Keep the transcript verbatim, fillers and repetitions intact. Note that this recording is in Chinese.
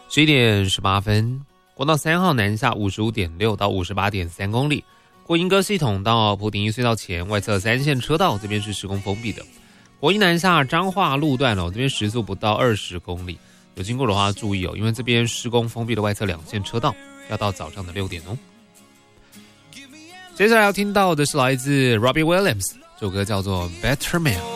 十一点十八分，国道三号南下五十五点六到五十八点三公里，国营歌系统到埔顶一隧道前外侧三线车道，这边是施工封闭的。国一南下彰化路段哦，这边时速不到二十公里，有经过的话注意哦，因为这边施工封闭的外侧两线车道，要到早上的六点哦。接下来要听到的是来自 Robbie Williams， 这首歌叫做 Better Man。